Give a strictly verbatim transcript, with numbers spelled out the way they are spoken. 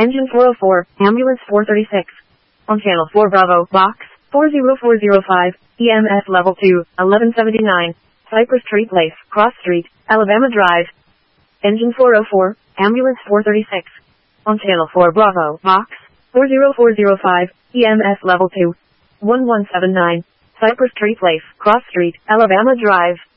Engine four oh four, Ambulance four thirty-six. On Channel four Bravo, Box four zero four zero five, E M S Level two, eleven seventy-nine. Cypress Tree Place, Cross Street, Alabama Drive. Engine four oh four, Ambulance four thirty-six. On Channel four Bravo, Box four zero four zero five, E M S Level two, eleven seventy-nine. Cypress Tree Place, Cross Street, Alabama Drive.